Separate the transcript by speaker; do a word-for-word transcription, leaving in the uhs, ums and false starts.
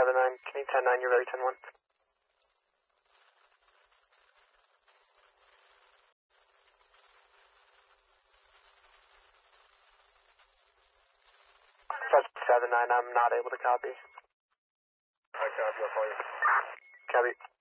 Speaker 1: seven nine, can you ten nine, you're ready, ten one. seven nine, I'm not able to copy.
Speaker 2: I copy, I'll call you.
Speaker 1: Copy.